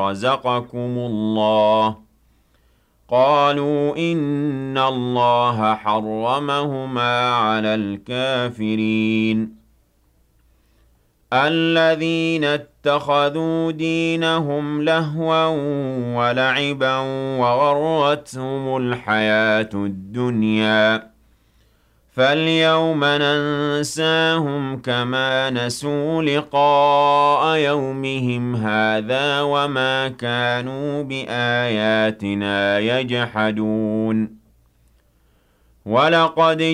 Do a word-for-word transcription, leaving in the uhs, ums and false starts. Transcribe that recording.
رزقكم الله قالوا إن الله حرمهما على الكافرين الذين اتخذوا دينهم لهوا ولعبا وغرتهم الحياة الدنيا فاليوم ننساهم كما نسوا لقاء يومهم هذا وما كانوا بآياتنا يجحدون ولقد